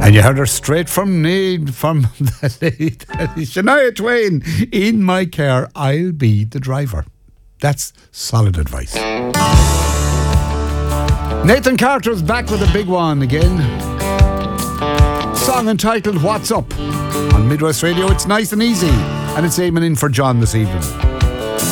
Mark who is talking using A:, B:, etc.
A: And you heard her straight from the late Shania Twain. In my car, I'll be the driver. That's solid advice. Nathan Carter's back with a big one again. Song entitled What's Up? On Midwest Radio, it's nice and easy. And it's aiming in for John this evening.